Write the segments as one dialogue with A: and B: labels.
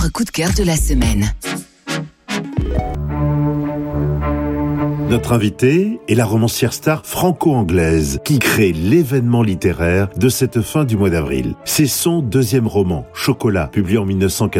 A: livre coup de cœur de la semaine.
B: Notre invitée est la romancière star franco-anglaise qui crée l'événement littéraire de cette fin du mois d'avril. C'est son deuxième roman, Chocolat, publié en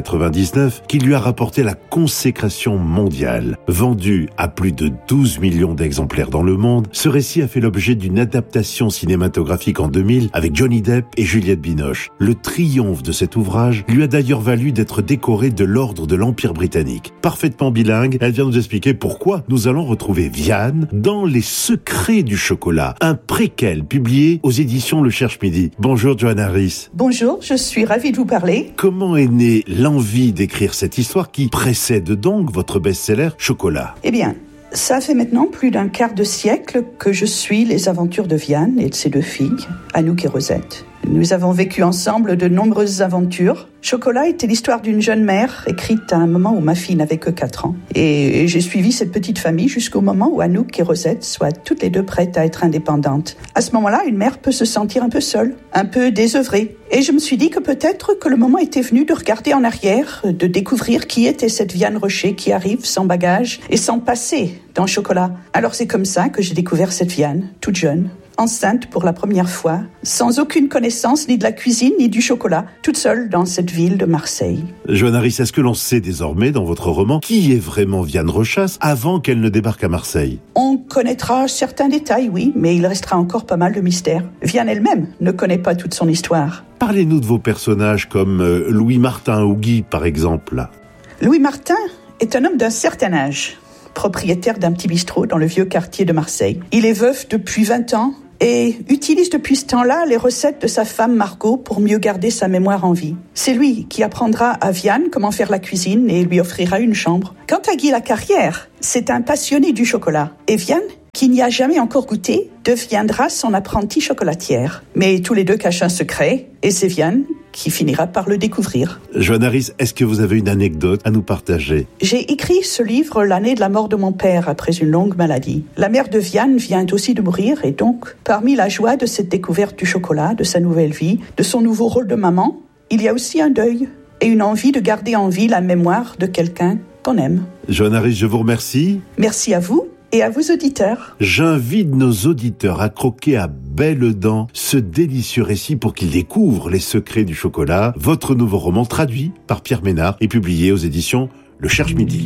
B: 1999, qui lui a rapporté la consécration mondiale. Vendu à plus de 12 millions d'exemplaires dans le monde, ce récit a fait l'objet d'une adaptation cinématographique en 2000 avec Johnny Depp et Juliette Binoche. Le triomphe de cet ouvrage lui a d'ailleurs valu d'être décorée de l'ordre de l'Empire britannique. Parfaitement bilingue, elle vient nous expliquer pourquoi nous allons retrouver Vianne dans Les Secrets du Chocolat, un préquel publié aux éditions Le Cherche Midi. Bonjour Johanna Rhys.
C: Bonjour, je suis ravie de vous parler.
B: Comment est née l'envie d'écrire cette histoire qui précède donc votre best-seller Chocolat ?
C: Eh bien, ça fait maintenant plus d'un quart de siècle que je suis les aventures de Vianne et de ses deux filles, Anouk et Rosette. Nous avons vécu ensemble de nombreuses aventures. Chocolat était l'histoire d'une jeune mère, écrite à un moment où ma fille n'avait que 4 ans. Et j'ai suivi cette petite famille jusqu'au moment où Anouk et Rosette soient toutes les deux prêtes à être indépendantes. À ce moment-là, une mère peut se sentir un peu seule, un peu désœuvrée. Et je me suis dit que peut-être que le moment était venu de regarder en arrière, de découvrir qui était cette Vianne Rocher qui arrive sans bagage et sans passé dans Chocolat. Alors c'est comme ça que j'ai découvert cette Vianne, toute jeune, enceinte pour la première fois, sans aucune connaissance ni de la cuisine ni du chocolat, toute seule dans cette ville de Marseille.
B: Johanna Rhys, est-ce que l'on sait désormais dans votre roman qui est vraiment Vianne Rochas avant qu'elle ne débarque à Marseille ?
C: On connaîtra certains détails, oui, mais il restera encore pas mal de mystères. Vianne elle-même ne connaît pas toute son histoire.
B: Parlez-nous de vos personnages comme Louis Martin ou Guy, par exemple.
C: Louis Martin est un homme d'un certain âge, propriétaire d'un petit bistrot dans le vieux quartier de Marseille. Il est veuf depuis 20 ans et utilise depuis ce temps-là les recettes de sa femme Margot pour mieux garder sa mémoire en vie. C'est lui qui apprendra à Vianne comment faire la cuisine et lui offrira une chambre. Quant à Guy Lacarrière, c'est un passionné du chocolat. Et Vianne, qui n'y a jamais encore goûté, deviendra son apprentie chocolatière. Mais tous les deux cachent un secret et c'est Vianne qui finira par le découvrir.
B: Johanna Rhys, est-ce que vous avez une anecdote à nous partager ?
C: J'ai écrit ce livre l'année de la mort de mon père après une longue maladie. La mère de Vianne vient aussi de mourir et donc, parmi la joie de cette découverte du chocolat, de sa nouvelle vie, de son nouveau rôle de maman, il y a aussi un deuil et une envie de garder en vie la mémoire de quelqu'un qu'on aime.
B: Johanna Rhys, je vous remercie.
C: Merci à vous et à vos auditeurs.
B: J'invite nos auditeurs à croquer à belles dents ce délicieux récit pour qu'ils découvrent les secrets du chocolat. Votre nouveau roman traduit par Pierre Ménard et publié aux éditions Le Cherche Midi.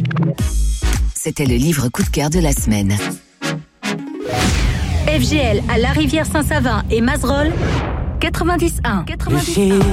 A: C'était le livre coup de cœur de la semaine.
D: FGL à La Rivière Saint-Savin et Mazerolles, 90.1.